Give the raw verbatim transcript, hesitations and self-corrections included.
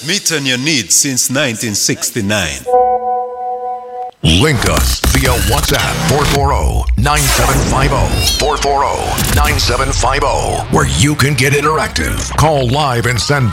Meeting your needs since nineteen sixty-nine. Link us via WhatsApp four four zero, nine seven five zero, four four zero, nine seven five zero, where you can get interactive. Call live and send